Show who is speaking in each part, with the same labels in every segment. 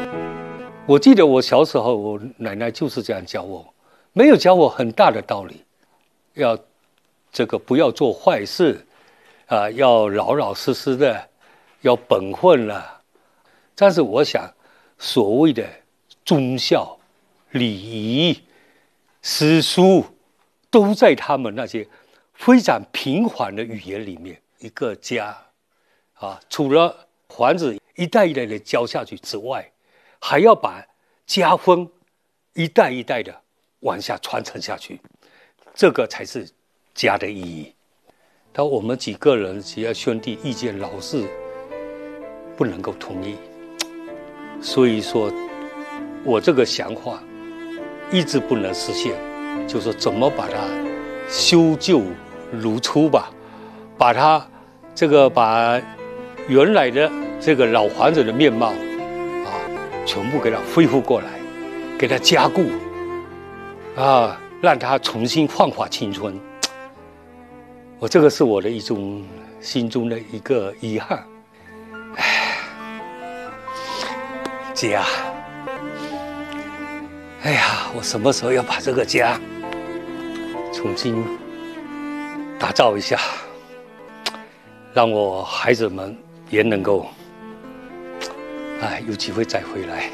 Speaker 1: 我记得我小时候，我奶奶就是这样教我，没有教我很大的道理，要这个不要做坏事，要老老实实的，要本分了。但是我想，所谓的忠孝、礼仪、诗书，都在他们那些非常平缓的语言里面。一个家，除了房子一代一代的教下去之外，还要把家风一代一代的往下传承下去，这个才是家的意义。但我们几个人只要兄弟意见老是不能够同意，所以说我这个想法一直不能实现，就是说怎么把它修旧如初吧，把它把原来的这个老房子的面貌全部给它恢复过来，给它加固让它重新焕发青春。这个是我的一种心中的一个遗憾。家，哎呀，我什么时候要把这个家重新打造一下，让我孩子们也能够有机会再回来。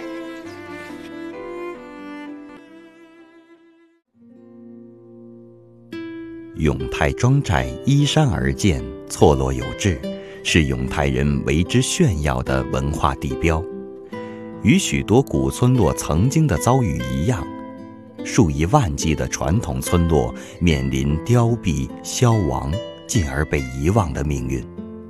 Speaker 2: 永泰庄寨依山而建，错落有致，是永泰人为之炫耀的文化地标。与许多古村落曾经的遭遇一样，数以万计的传统村落面临凋敝、消亡，进而被遗忘的命运。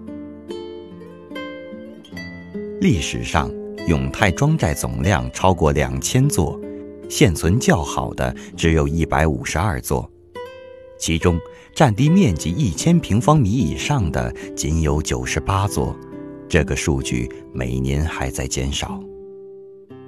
Speaker 2: 历史上，永泰庄寨总量超过2000座，现存较好的只有152座，其中占地面积1000平方米以上的仅有98座，这个数据每年还在减少。